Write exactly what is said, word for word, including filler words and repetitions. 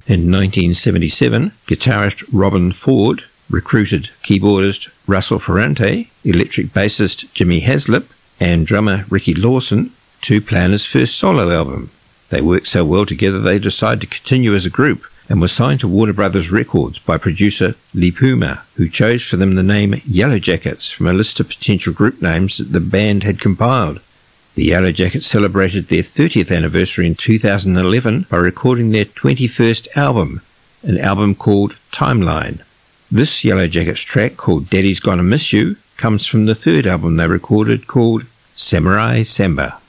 In nineteen seventy-seven, guitarist Robben Ford recruited keyboardist Russell Ferrante, electric bassist Jimmy Haslip, and drummer Ricky Lawson to plan his first solo album. They worked so well together they decided to continue as a group and were signed to Warner Brothers Records by producer Lee Puma, who chose for them the name Yellow Jackets from a list of potential group names that the band had compiled. The Yellow Jackets celebrated their thirtieth anniversary in two thousand eleven by recording their twenty-first album, an album called Timeline. This Yellow Jackets track, called Daddy's Gonna Miss You, comes from the third album they recorded called Samurai Samba.